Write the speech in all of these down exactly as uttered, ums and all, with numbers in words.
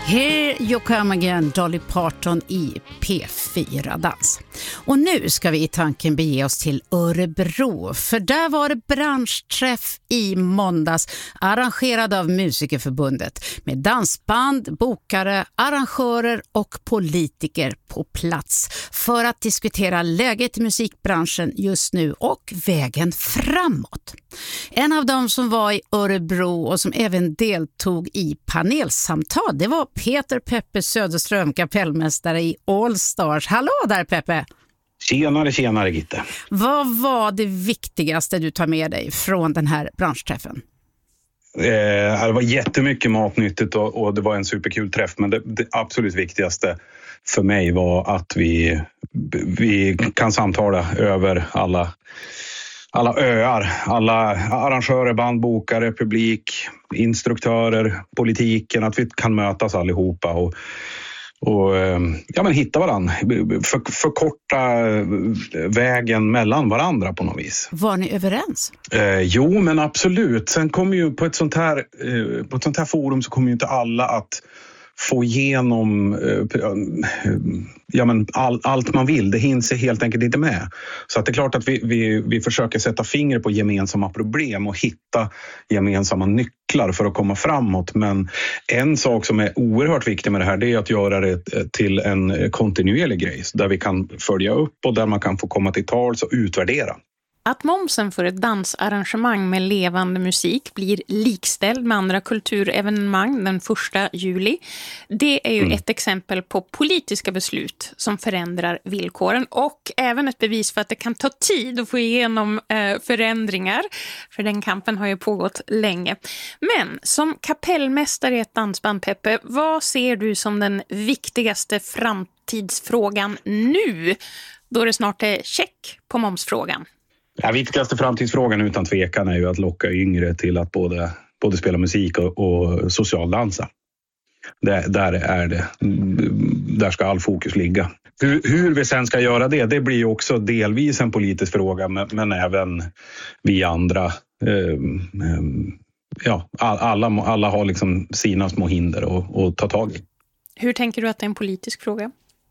Here you come again, Dolly Parton i P fyra Dans. Och nu ska vi i tanken bege oss till Örebro, för där var det branschträff i måndags arrangerad av Musikerförbundet med dansband, bokare, arrangörer och politiker på plats för att diskutera läget i musikbranschen just nu och vägen framåt. En av dem som var i Örebro och som även deltog i panelsamtal, det var Peter Peppe Söderström, kapellmästare i All Stars. Hallå där Peppe! Tjenare, tjenare Gitte. Vad var det viktigaste du tar med dig från den här branschträffen? Eh, det var jättemycket matnyttigt och, och det var en superkul träff. Men det, det absolut viktigaste för mig var att vi, vi kan samtala över alla, alla öar. Alla arrangörer, bandbokare, publik, instruktörer, politiken. Att vi kan mötas allihopa och Och ja, men hitta varandra, för, förkorta vägen mellan varandra på något vis. Var ni överens? Eh, jo, men absolut. Sen kommer ju på ett sånt här, eh, på ett sånt här forum så kommer ju inte alla att få igenom eh, ja, men all, allt man vill. Det hinns helt enkelt inte med. Så att det är klart att vi, vi, vi försöker sätta finger på gemensamma problem och hitta gemensamma nycklar för att komma framåt. Men en sak som är oerhört viktig med det här, det är att göra det till en kontinuerlig grej där vi kan följa upp och där man kan få komma till tals och utvärdera. Att momsen för ett dansarrangemang med levande musik blir likställd med andra kulturevenemang den första juli, det är ju mm. ett exempel på politiska beslut som förändrar villkoren och även ett bevis för att det kan ta tid att få igenom eh, förändringar, för den kampen har ju pågått länge. Men som kapellmästare i ett dansband, Peppe, vad ser du som den viktigaste framtidsfrågan nu, då det snart är check på momsfrågan? Den viktigaste framtidsfrågan utan tvekan är ju att locka yngre till att både, både spela musik och, och socialdansa. Där, där är det. Där ska all fokus ligga. Hur, hur vi sen ska göra det, det blir ju också delvis en politisk fråga, men, men även vi andra. Eh, eh, ja, alla, alla har liksom sina små hinder att, att ta tag i. Hur tänker du att det är en politisk fråga?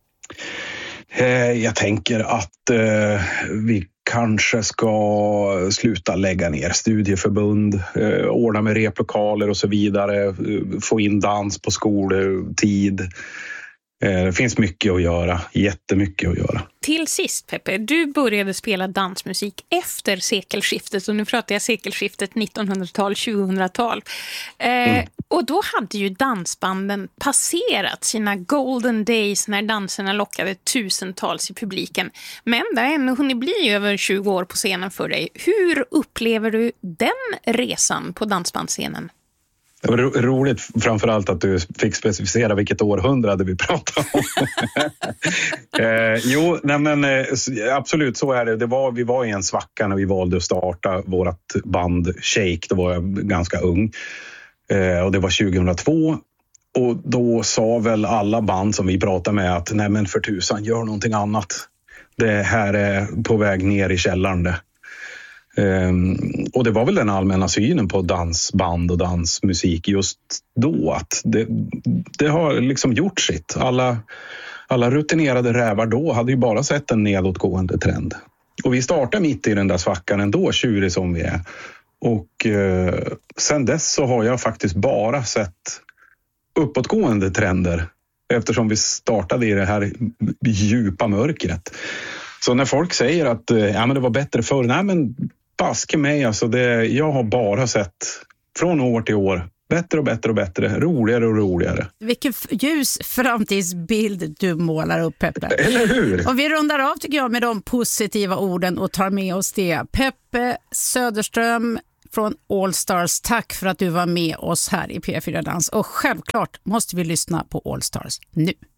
Eh, jag tänker att eh, vi kanske ska sluta lägga ner studieförbund, eh, ordna med replokaler och så vidare, eh, få in dans på skoltid. Eh, det finns mycket att göra, jättemycket att göra. Till sist, Peppe, du började spela dansmusik efter sekelskiftet, och nu pratar jag sekelskiftet nittonhundratal, tjugohundratal. Eh, mm. Och då hade ju dansbanden passerat sina golden days när danserna lockade tusentals i publiken. Men det har ännu hunnit bli över tjugo år på scenen för dig. Hur upplever du den resan på dansbandsscenen? Det var ro- roligt framförallt att du fick specificera vilket århundrade vi pratar om. eh, jo, nej men, eh, absolut så är det. det var, vi var i en svacka när vi valde att starta vårt band Shake. Då var jag ganska ung. Eh, och det var tjugohundratvå. Och då sa väl alla band som vi pratade med att nej men för tusan, gör någonting annat. Det här är på väg ner i källaren det. Um, och det var väl den allmänna synen på dansband och dansmusik just då, att det, det har liksom gjort sitt. Alla, alla rutinerade rävar då hade ju bara sett en nedåtgående trend. Och vi startade mitt i den där svackan ändå, tjurig som vi är. Och uh, sen dess så har jag faktiskt bara sett uppåtgående trender, eftersom vi startade i det här djupa mörkret. Så när folk säger att ja, men det var bättre förr, nej men baske mig, alltså det, jag har bara sett från år till år bättre och bättre och bättre, roligare och roligare. Vilken ljus framtidsbild du målar upp, Peppe. Eller hur? Och vi rundar av tycker jag med de positiva orden och tar med oss det. Peppe Söderström från All Stars, tack för att du var med oss här i P fyra Dans. Och självklart måste vi lyssna på All Stars nu.